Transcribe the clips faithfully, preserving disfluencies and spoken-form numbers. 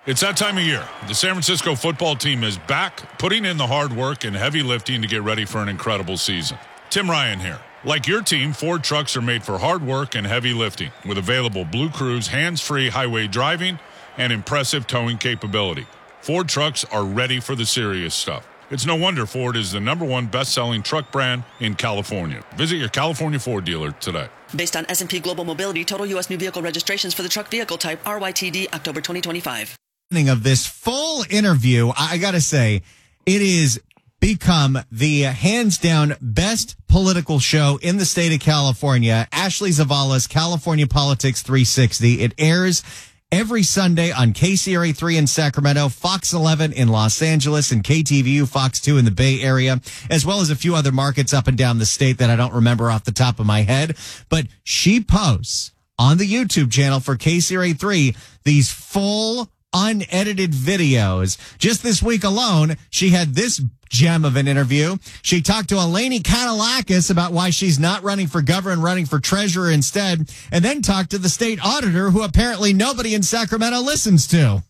It's that time of year. The San Francisco football team is back, putting in the hard work and heavy lifting to get ready for an incredible season. Tim Ryan here. Like your team, Ford trucks are made for hard work and heavy lifting with available Blue Cruise hands-free highway driving and impressive towing capability. Ford trucks are ready for the serious stuff. It's no wonder Ford is the number one best-selling truck brand in California. Visit your California Ford dealer today. Based on S and P Global Mobility, total U S new vehicle registrations for the truck vehicle type R Y T D October twenty twenty-five. Of this full interview, I got to say, it is become the hands down best political show in the state of California. Ashley Zavala's California Politics three sixty. It airs every Sunday on K C R A three in Sacramento, Fox eleven in Los Angeles, and K T V U Fox two in the Bay Area, as well as a few other markets up and down the state that I don't remember off the top of my head. But she posts on the YouTube channel for K C R A three these full unedited videos. Just this week alone, she had this gem of an interview. She talked to Eleni Kanalakis about why she's not running for governor and running for treasurer instead, and then talked to the state auditor, who apparently nobody in Sacramento listens to.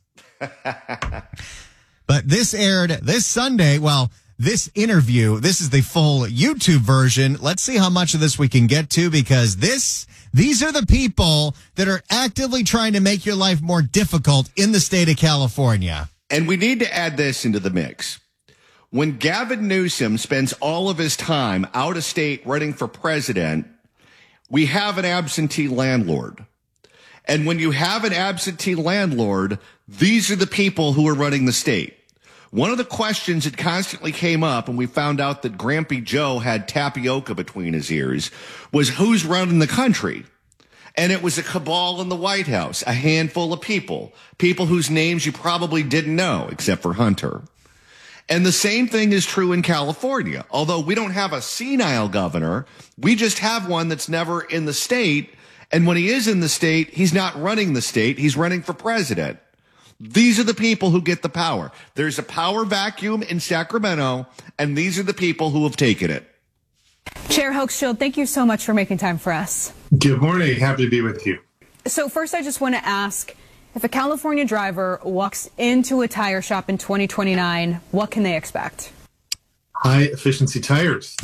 But this aired this Sunday. Well, this interview, this is the full YouTube version. Let's see how much of this we can get to, because this These are the people that are actively trying to make your life more difficult in the state of California. And we need to add this into the mix. When Gavin Newsom spends all of his time out of state running for president, we have an absentee landlord. And when you have an absentee landlord, these are the people who are running the state. One of the questions that constantly came up, and we found out that Grampy Joe had tapioca between his ears, was who's running the country. And it was a cabal in the White House, a handful of people, people whose names you probably didn't know, except for Hunter. And the same thing is true in California. Although we don't have a senile governor, we just have one that's never in the state. And when he is in the state, he's not running the state. He's running for president. These are the people who get the power. There's a power vacuum in Sacramento, and these are the people who have taken it. Chair Hochschild, thank you so much for making time for us. Good morning. Happy to be with you. So first, I just want to ask, if a California driver walks into a tire shop in twenty twenty-nine, what can they expect? High efficiency tires.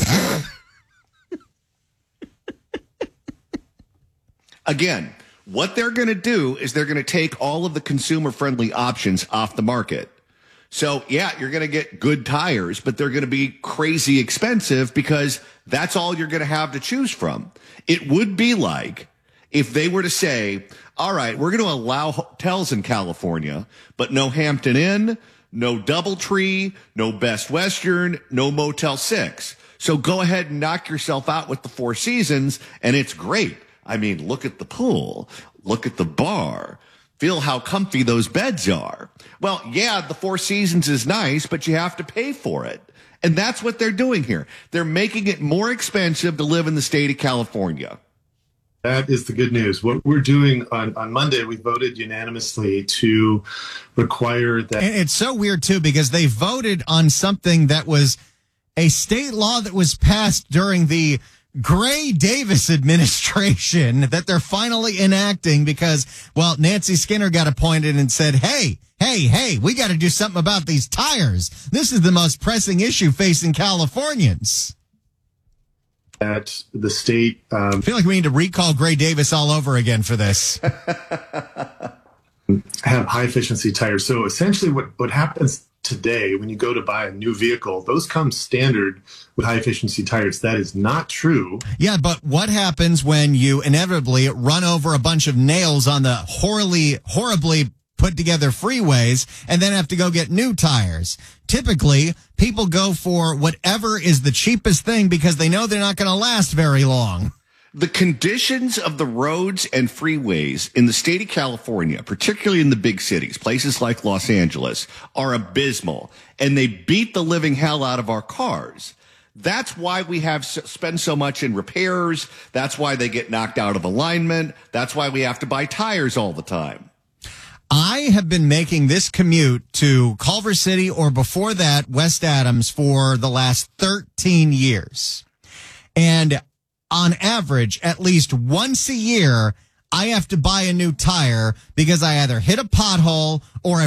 Again, what they're going to do is they're going to take all of the consumer-friendly options off the market. So, yeah, you're going to get good tires, but they're going to be crazy expensive because that's all you're going to have to choose from. It would be like if they were to say, all right, we're going to allow hotels in California, but no Hampton Inn, no DoubleTree, no Best Western, no Motel six. So go ahead and knock yourself out with the Four Seasons, and it's great. I mean, look at the pool. Look at the bar. Feel how comfy those beds are. Well, yeah, the Four Seasons is nice, but you have to pay for it. And that's what they're doing here. They're making it more expensive to live in the state of California. That is the good news. What we're doing on, on Monday, we voted unanimously to require that. And it's so weird, too, because they voted on something that was a state law that was passed during the Gray Davis administration that they're finally enacting because, well, Nancy Skinner got appointed and said, hey, hey, hey, we got to do something about these tires. This is the most pressing issue facing Californians. That the state... Um, I feel like we need to recall Gray Davis all over again for this. have high-efficiency tires. So essentially what, what happens today when you go to buy a new vehicle, those come standard with high-efficiency tires. That is not true. Yeah, but what happens when you inevitably run over a bunch of nails on the horribly, horribly put-together freeways and then have to go get new tires? Typically, people go for whatever is the cheapest thing because they know they're not going to last very long. The conditions of the roads and freeways in the state of California, particularly in the big cities, places like Los Angeles, are abysmal, and they beat the living hell out of our cars. That's why we have spend so much in repairs. That's why they get knocked out of alignment. That's why we have to buy tires all the time. I have been making this commute to Culver City, or before that, West Adams, for the last thirteen years. And on average, at least once a year, I have to buy a new tire because I either hit a pothole or